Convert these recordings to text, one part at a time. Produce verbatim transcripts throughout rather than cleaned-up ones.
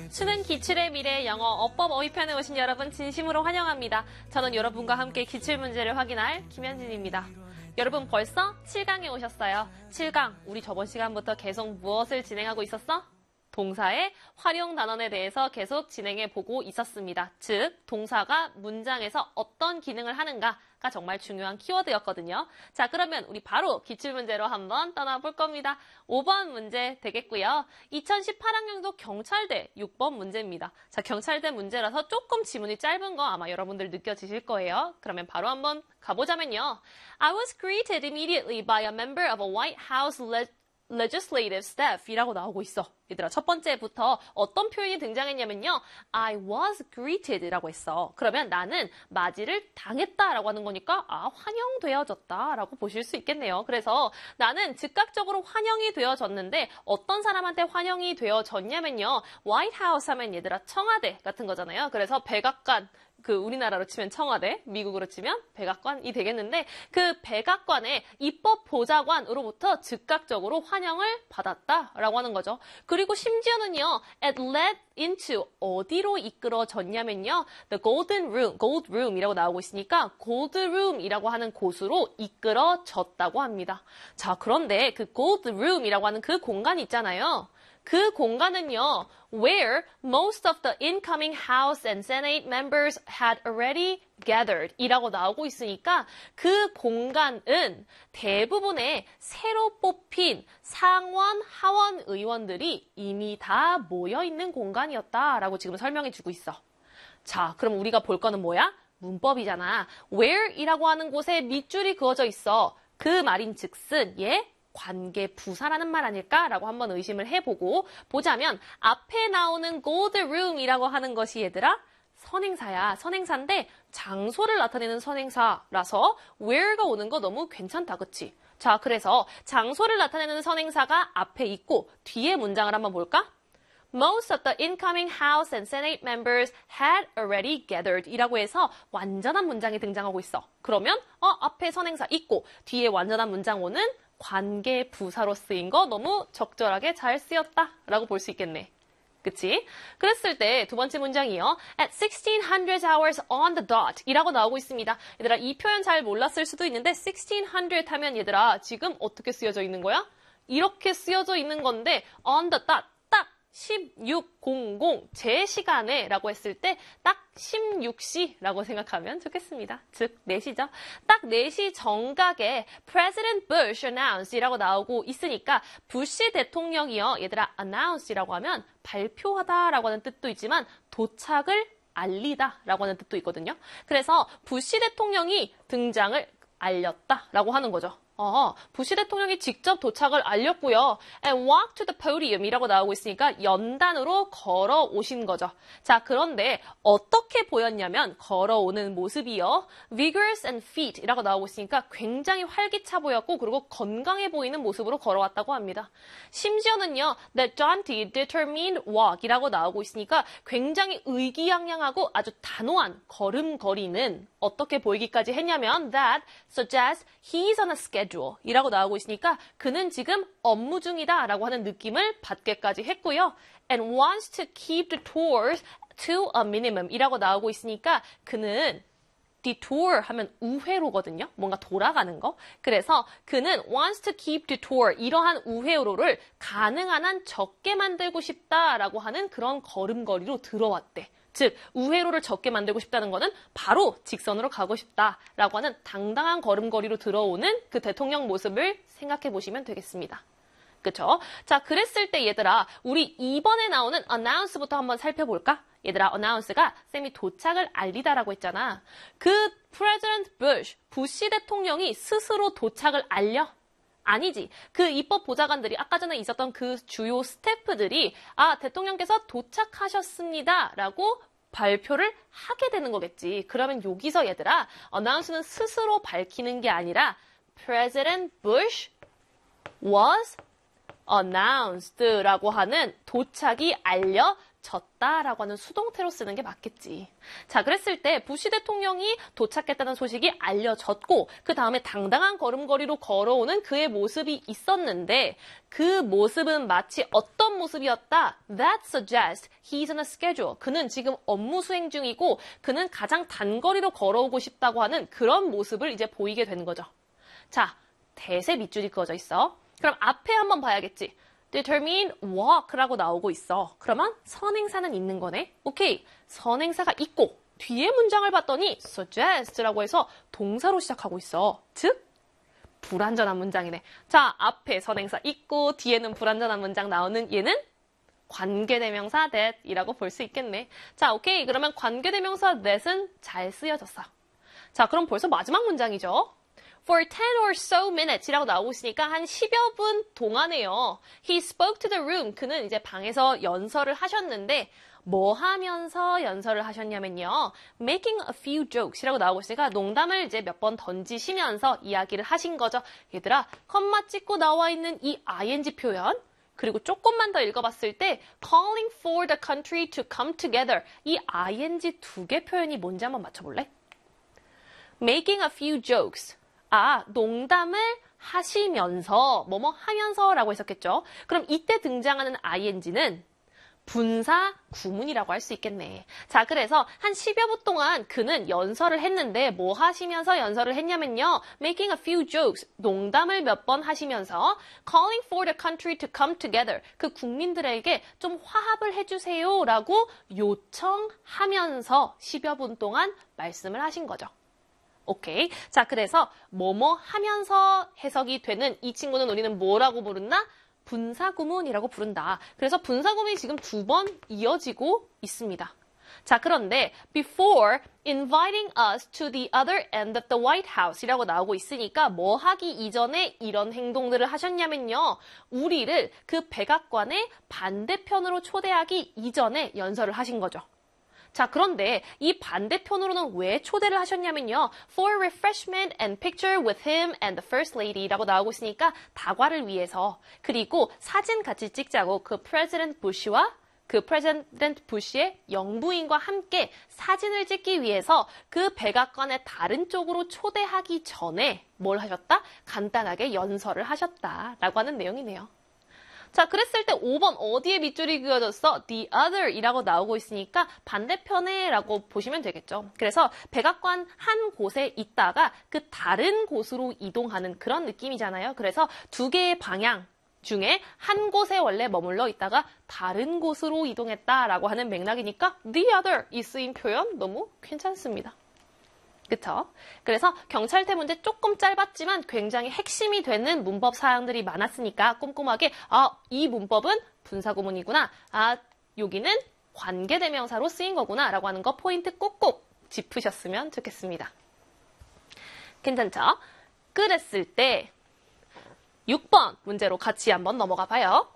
수능 기출의 미래 영어 어법 어휘편에 오신 여러분 진심으로 환영합니다. 저는 여러분과 함께 기출문제를 확인할 김현진입니다. 여러분 벌써 칠 강에 오셨어요. 칠 강, 우리 저번 시간부터 계속 무엇을 진행하고 있었어? 동사의 활용 단원에 대해서 계속 진행해보고 있었습니다. 즉, 동사가 문장에서 어떤 기능을 하는가가 정말 중요한 키워드였거든요. 자, 그러면 우리 바로 기출문제로 한번 떠나볼 겁니다. 오 번 문제 되겠고요. 이천십팔 학년도 경찰대 육 번 문제입니다. 자, 경찰대 문제라서 조금 지문이 짧은 거 아마 여러분들 느껴지실 거예요. 그러면 바로 한번 가보자면요. I was greeted immediately by a member of a White House le- legislative staff 이라고 나오고 있어. 얘들아, 첫 번째부터 어떤 표현이 등장했냐면요. I was greeted 라고 했어. 그러면 나는 맞이를 당했다라고 하는 거니까 아, 환영되어졌다라고 보실 수 있겠네요. 그래서 나는 즉각적으로 환영이 되어졌는데 어떤 사람한테 환영이 되어졌냐면요. White House 하면 얘들아 청와대 같은 거잖아요. 그래서 백악관, 그 우리나라로 치면 청와대, 미국으로 치면 백악관이 되겠는데 그 백악관의 입법보좌관으로부터 즉각적으로 환영을 받았다라고 하는 거죠. 그리고 심지어는요, it led into 어디로 이끌어졌냐면요, the golden room, gold room이라고 나오고 있으니까 gold room이라고 하는 곳으로 이끌어졌다고 합니다. 자, 그런데 그 gold room이라고 하는 그 공간 있잖아요. 그 공간은요, where most of the incoming House and Senate members had already gathered 이라고 나오고 있으니까 그 공간은 대부분의 새로 뽑힌 상원, 하원 의원들이 이미 다 모여있는 공간이었다라고 지금 설명해주고 있어. 자, 그럼 우리가 볼 거는 뭐야? 문법이잖아. where이라고 하는 곳에 밑줄이 그어져 있어. 그 말인 즉슨, 예? 관계 부사라는 말 아닐까라고 한번 의심을 해보고 보자면 앞에 나오는 gold room이라고 하는 것이 얘들아 선행사야. 선행사인데 장소를 나타내는 선행사라서 where가 오는 거 너무 괜찮다. 그치? 자, 그래서 장소를 나타내는 선행사가 앞에 있고 뒤에 문장을 한번 볼까? Most of the incoming House and Senate members had already gathered 이라고 해서 완전한 문장이 등장하고 있어. 그러면 어 앞에 선행사 있고 뒤에 완전한 문장 오는 관계 부사로 쓰인 거 너무 적절하게 잘 쓰였다라고 볼 수 있겠네. 그치? 그랬을 때 두 번째 문장이요. At sixteen hundred hours on the dot 이라고 나오고 있습니다. 얘들아, 이 표현 잘 몰랐을 수도 있는데 sixteen hundred 하면 얘들아 지금 어떻게 쓰여져 있는 거야? 이렇게 쓰여져 있는 건데 on the dot 딱 십육 공공 제 시간에 라고 했을 때 딱 십육 시라고 생각하면 좋겠습니다. 즉 네 시죠. 딱 네 시 정각에 President Bush announced 이라고 나오고 있으니까 부시 대통령이요. 얘들아 announce 이라고 하면 발표하다 라고 하는 뜻도 있지만 도착을 알리다 라고 하는 뜻도 있거든요. 그래서 부시 대통령이 등장을 알렸다 라고 하는 거죠. 어, 부시 대통령이 직접 도착을 알렸고요. And walk to the podium 이라고 나오고 있으니까 연단으로 걸어오신 거죠. 자, 그런데 어떻게 보였냐면 걸어오는 모습이요. vigorous and fit 이라고 나오고 있으니까 굉장히 활기차 보였고 그리고 건강해 보이는 모습으로 걸어왔다고 합니다. 심지어는요. that jaunty, determined walk 이라고 나오고 있으니까 굉장히 의기양양하고 아주 단호한 걸음걸이는 어떻게 보이기까지 했냐면 that suggests he's on a schedule 이라고 나오고 있으니까 그는 지금 업무 중이다 라고 하는 느낌을 받게까지 했고요. And wants to keep the tours to a minimum 이라고 나오고 있으니까 그는 detour 하면 우회로거든요. 뭔가 돌아가는 거. 그래서 그는 wants to keep the tour 이러한 우회로를 가능한 한 적게 만들고 싶다라고 하는 그런 걸음걸이로 들어왔대. 즉 우회로를 적게 만들고 싶다는 거는 바로 직선으로 가고 싶다라고 하는 당당한 걸음걸이로 들어오는 그 대통령 모습을 생각해 보시면 되겠습니다. 그쵸? 자, 그랬을 때 얘들아 우리 이번에 나오는 announce부터 한번 살펴볼까? 얘들아 announce가 쌤이 도착을 알리다라고 했잖아. 그 President Bush, 부시 대통령이 스스로 도착을 알려? 아니지. 그 입법 보좌관들이 아까 전에 있었던 그 주요 스태프들이 아 대통령께서 도착하셨습니다 라고 발표를 하게 되는 거겠지. 그러면 여기서 얘들아 announce는 스스로 밝히는 게 아니라 President Bush was announced라고 하는 도착이 알려졌다라고 하는 수동태로 쓰는 게 맞겠지. 자, 그랬을 때 부시 대통령이 도착했다는 소식이 알려졌고 그 다음에 당당한 걸음걸이로 걸어오는 그의 모습이 있었는데 그 모습은 마치 어떤 모습이었다? That suggests he's on a schedule. 그는 지금 업무 수행 중이고 그는 가장 단거리로 걸어오고 싶다고 하는 그런 모습을 이제 보이게 되는 거죠. 자, 대세 밑줄이 그어져 있어. 그럼 앞에 한번 봐야겠지. determine walk라고 나오고 있어. 그러면 선행사는 있는 거네. 오케이. 선행사가 있고 뒤에 문장을 봤더니 suggest라고 해서 동사로 시작하고 있어. 즉 불완전한 문장이네. 자, 앞에 선행사 있고 뒤에는 불완전한 문장 나오는 얘는 관계대명사 that이라고 볼 수 있겠네. 자, 오케이. 그러면 관계대명사 that은 잘 쓰여졌어. 자, 그럼 벌써 마지막 문장이죠. For ten or so minutes 이라고 나오고 있으니까 한 십여 분 동안에요. He spoke to the room. 그는 이제 방에서 연설을 하셨는데 뭐 하면서 연설을 하셨냐면요. Making a few jokes 이라고 나오고 있으니까 농담을 이제 몇 번 던지시면서 이야기를 하신 거죠. 얘들아, 컴마 찍고 나와 있는 이 아이엔지 표현 그리고 조금만 더 읽어봤을 때 calling for the country to come together 이 아이엔지 두 개 표현이 뭔지 한번 맞춰볼래? Making a few jokes 아, 농담을 하시면서, 뭐뭐 하면서라고 했었겠죠. 그럼 이때 등장하는 아이엔지는 분사 구문이라고 할 수 있겠네. 자, 그래서 한 십여 분 동안 그는 연설을 했는데 뭐 하시면서 연설을 했냐면요. Making a few jokes, 농담을 몇 번 하시면서 calling for the country to come together, 그 국민들에게 좀 화합을 해주세요 라고 요청하면서 십여 분 동안 말씀을 하신 거죠. 오케이. 자, 그래서 뭐뭐 하면서 해석이 되는 이 친구는 우리는 뭐라고 부른다? 분사구문이라고 부른다. 그래서 분사구문이 지금 두 번 이어지고 있습니다. 자, 그런데 before inviting us to the other end of the White House 이라고 나오고 있으니까 뭐 하기 이전에 이런 행동들을 하셨냐면요. 우리를 그 백악관의 반대편으로 초대하기 이전에 연설을 하신 거죠. 자, 그런데 이 반대편으로는 왜 초대를 하셨냐면요. For refreshment and picture with him and the first lady라고 나오고 있으니까 다과를 위해서 그리고 사진 같이 찍자고 그 프레지던트 부시와 그 프레지던트 부시의 영부인과 함께 사진을 찍기 위해서 그 백악관의 다른 쪽으로 초대하기 전에 뭘 하셨다? 간단하게 연설을 하셨다라고 하는 내용이네요. 자, 그랬을 때 오 번 어디에 밑줄이 그어졌어? The other 이라고 나오고 있으니까 반대편에 라고 보시면 되겠죠. 그래서 백악관 한 곳에 있다가 그 다른 곳으로 이동하는 그런 느낌이잖아요. 그래서 두 개의 방향 중에 한 곳에 원래 머물러 있다가 다른 곳으로 이동했다라고 하는 맥락이니까 the other 이 쓰인 표현 너무 괜찮습니다. 그쵸? 그래서 경찰대 문제 조금 짧았지만 굉장히 핵심이 되는 문법 사항들이 많았으니까 꼼꼼하게 아, 이 문법은 분사구문이구나. 아, 여기는 관계대명사로 쓰인 거구나 라고 하는 거 포인트 꼭꼭 짚으셨으면 좋겠습니다. 괜찮죠? 그랬을 때 육 번 문제로 같이 한번 넘어가 봐요.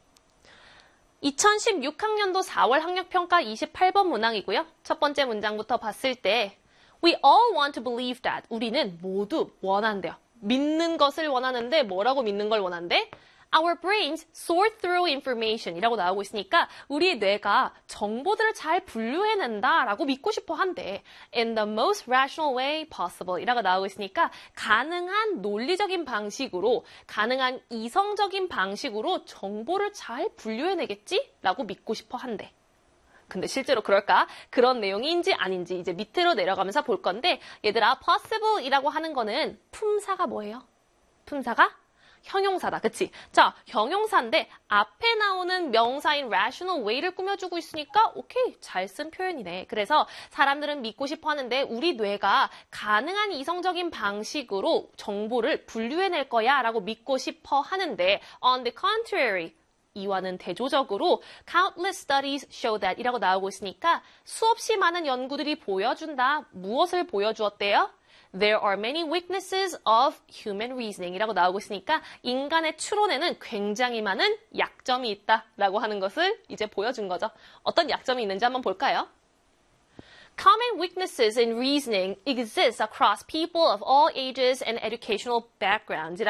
이천십육 학년도 사월 학력평가 이십팔 번 문항이고요. 첫 번째 문장부터 봤을 때 We all want to believe that. 우리는 모두 원한대요. 믿는 것을 원하는데 뭐라고 믿는 걸 원한대? Our brains sort through information 이라고 나오고 있으니까 우리 뇌가 정보들을 잘 분류해낸다 라고 믿고 싶어 한대. In the most rational way possible 이라고 나오고 있으니까 가능한 논리적인 방식으로, 가능한 이성적인 방식으로 정보를 잘 분류해내겠지? 라고 믿고 싶어 한대. 근데 실제로 그럴까? 그런 내용인지 아닌지 이제 밑으로 내려가면서 볼 건데 얘들아 possible 이라고 하는 거는 품사가 뭐예요? 품사가? 형용사다. 그치? 자, 형용사인데 앞에 나오는 명사인 rational way를 꾸며주고 있으니까 오케이, 잘 쓴 표현이네. 그래서 사람들은 믿고 싶어 하는데 우리 뇌가 가능한 이성적인 방식으로 정보를 분류해낼 거야 라고 믿고 싶어 하는데 on the contrary 이와는 대조적으로 countless studies show that 이라고 나오고 있으니까 수없이 많은 연구들이 보여준다. 무엇을 보여주었대요? There are many weaknesses of human reasoning 이라고 나오고 있으니까 인간의 추론에는 굉장히 많은 약점이 있다라고 하는 것을 이제 보여준 거죠. 어떤 약점이 있는지 한번 볼까요? Common weaknesses in reasoning exist across people of all ages and educational backgrounds